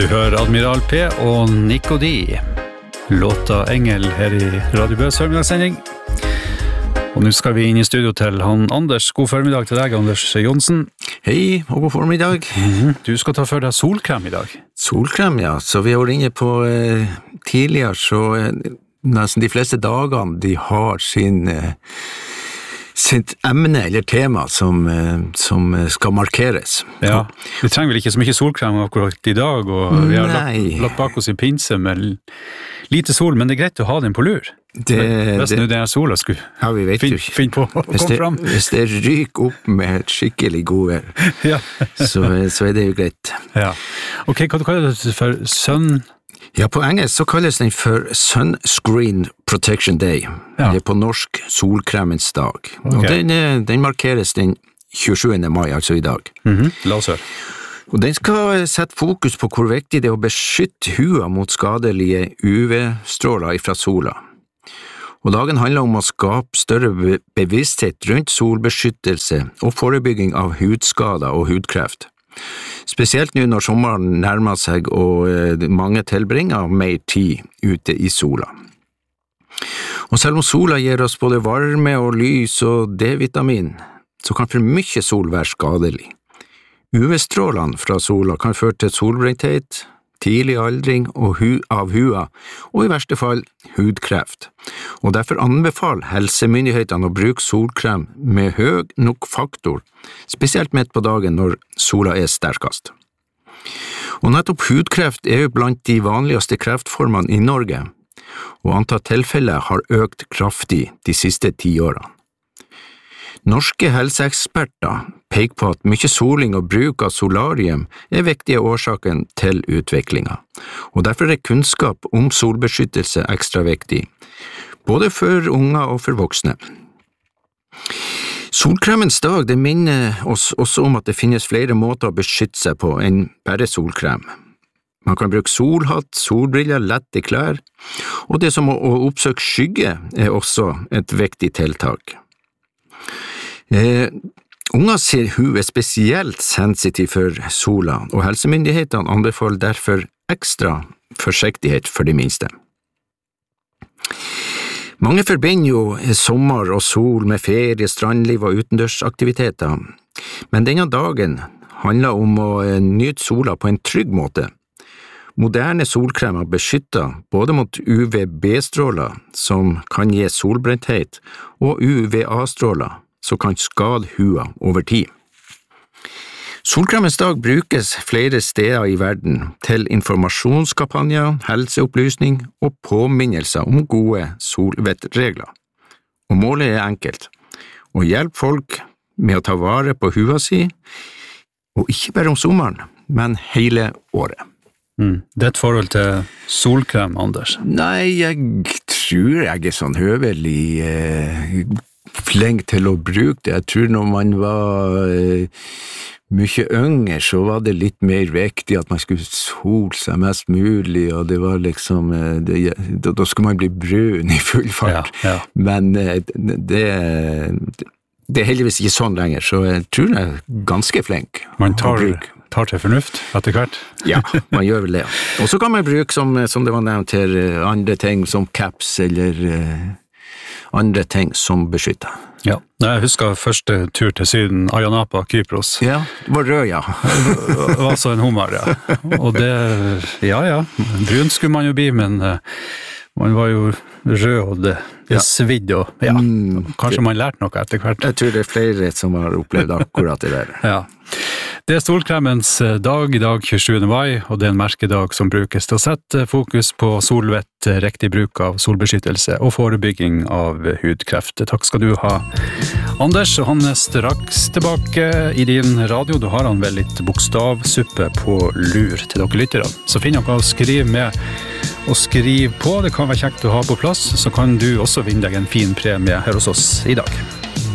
Du hører Admiral P og Nico D. Låta Engel her i Radio Bøs formidagssending. Og nå skal vi inn i studio til han Anders. God formiddag til deg, Anders Jonsen. Hei, og god formiddag. Du skal ta for deg solkrem i dag. Solkrem, ja. Så vi har vært inne på tidligere, så nesten de fleste dagene de har sitt emne eller tema som skal markeres. Ja, vi trenger vel ikke så mye solkrem akkurat i dag, og vi har lagt bak oss i pinse med lite sol, men det er greit å ha den på lur. Hvis nå den sola skulle finne på å komme fram. Hvis det ryker opp med et skikkelig god vær, så er det jo greit. Ja. Ok, hva kaller du det for sun? Ja, på engelsk så kalles den for Sunscreen Protection Day, eller på norsk solkremens dag. Og den markeres den 27. mai, altså i dag. La oss høre. Og den skal sette fokus på hvor viktig det er å beskytte hua mot skadelige UV-stråler fra sola. Og dagen handler om å skape større bevissthet rundt solbeskyttelse og forebygging av hudskader og hudkreft. Spesielt nå når sommeren nærmer seg og mange tilbringer mer tid ute i sola. Og selv om sola gir oss både varme og lys og D-vitamin, så kan for mye sol være skadelig. UV-strålene fra sola kan føre til solbrenthet, tidlig aldring av hua, og i verste fall hudkreft. Og derfor anbefaler helsemyndighetene å bruke solkrem med høy nok faktor, spesielt midt på dagen når sola er sterkest. Og nettopp hudkreft er jo blant de vanligste kreftformene i Norge, og antall tilfeller har økt kraftig de siste 10 årene. Norske helseeksperter peker på at mye soling og bruk av solarium er viktige årsaken til utviklingen, og derfor er kunnskap om solbeskyttelse ekstra viktig, både for unger og for voksne. Solkremens dag det minner oss også om at det finnes flere måter å beskytte seg på enn bare solkrem. Man kan bruke solhatt, solbriller, lette klær, og det som å oppsøke skygge er også et viktig tiltak. Unger ser hud er spesielt sensitiv for sola, og helsemyndighetene anbefaler derfor ekstra forsiktighet for de minste. Mange forbinder jo sommer og sol med ferie, strandliv og utendørsaktiviteter, men denne dagen handler om å nyte sola på en trygg måte. Moderne solkremer beskytter både mot UVB-stråler, som kan gi solbrenthet, og UVA-stråler, som kan skade hua over tid. Solkremens dag brukes flere steder i verden til informasjonskampanjer, helseopplysning og påminnelser om gode solvettregler. Og målet er enkelt, å hjelpe folk med å ta vare på hua si, og ikke bare om sommeren, men hele året. Det er et forhold til solkrem, Anders? Nei, jeg tror jeg er sånn høvelig flink til å bruke det. Jeg tror når man var mye yngre, så var det litt mer viktig at man skulle sole seg mest mulig, og det var liksom, da skulle man bli brun i full fart. Men det er heldigvis ikke sånn lenger, så jeg tror jeg er ganske flink. Man tar til fornuft etter hvert? Ja, man gjør vel det. Og så kan man bruke, som det var nevnt her, andre ting som caps eller andre ting som beskytter. Ja, jeg husker første tur til Syden, Ayia Napa, Kypros. Ja, det var rød, ja. Det var så en hummer, ja. Og det, brun skulle man jo bli, men man var jo rød, og det svidd, og kanskje man lærte noe etter hvert. Jeg tror det er flere som har opplevd akkurat det der. Ja. Det er solkremens dag i dag, 27. mai, og det er en merkedag som brukes til å sette fokus på solvett, riktig bruk av solbeskyttelse og forebygging av hudkreft. Takk skal du ha, Anders, og han er straks tilbake i din radio. Du har han vel litt bokstavsuppe på lur til dere lyttere. Så finn dere å skrive med og skriv på. Det kan være kjekt å ha på plass, så kan du også vinne deg en fin premie her hos oss i dag.